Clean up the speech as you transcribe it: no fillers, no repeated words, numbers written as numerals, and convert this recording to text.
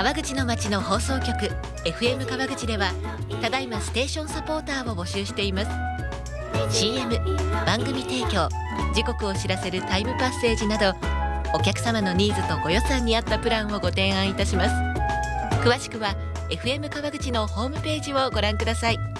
川口の町の放送局 FM 川口ではただいまステーションサポーターを募集しています。 CM、番組提供、時刻を知らせるタイムパッセージなどお客様のニーズとご予算に合ったプランをご提案いたします。詳しくは FM 川口のホームページをご覧ください。